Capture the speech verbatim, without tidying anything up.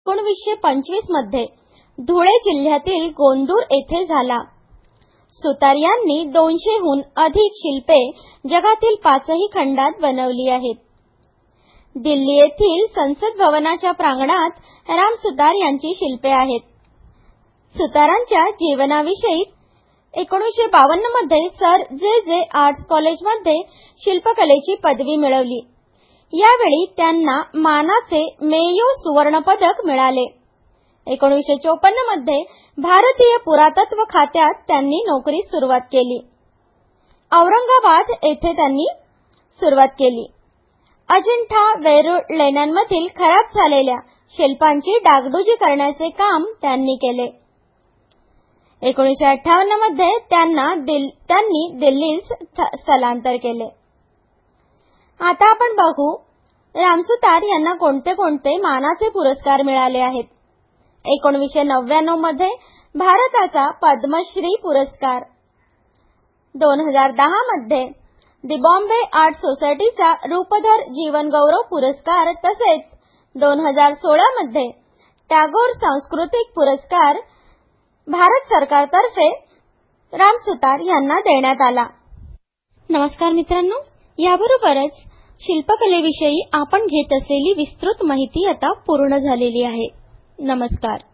एकोणीसशे पंचवीस मध्ये धुळे जिल्ह्यातील गोंदूर येथे झाला. सुतार यांनी दोनशेहून अधिक शिल्पे जगातील पाचही खंडात बनवली आहेत. दिल्ली येथील संसद भवनाच्या प्रांगणात राम सुतार यांची शिल्पे आहेत. सुतारांच्या जीवनाविषयी एकोणीसशे बावन्न मध्ये सर जे जे आर्ट्स कॉलेजमध्ये शिल्पकलेची पदवी मिळवली. यावेळी त्यांना मानाचे मेयो सुवर्ण पदक मिळाले. एकोणीसशे चोपन्न मध्ये भारतीय पुरातत्व खात्यात त्यांनी नोकरीस सुरुवात केली. औरंगाबाद येथे त्यांनी सुरुवात केली. अजिंठा वेरूळ लेण्यांमधील खराब झालेल्या शिल्पांची डागडुजी करण्याचे काम त्यांनी केले. एकोणीसशे अठ्ठावन्न मध्ये त्यांना दिल, त्यांनी दिल्लीस स्थलांतर केले. आता आपण बघू राम सुतार यांना कोणते कोणते मानाचे पुरस्कार मिळाले आहेत. एकोणीसशे नव्याण्णव मध्ये भारताचा पद्मश्री पुरस्कार, दोन हजार दहा मध्ये दी बॉम्बे आर्ट सोसायटीचा रूपधर जीवन गौरव पुरस्कार तसेच दोन हजार सोळा मध्ये टागोर सांस्कृतिक पुरस्कार भारत सरकारतर्फे राम सुतार यांना देण्यात आला. नमस्कार मित्रांनो, याबरोबरच शिल्पकलेविषयी आपण घेत असलेली विस्तृत माहिती आता पूर्ण झालेली आहे. नमस्कार.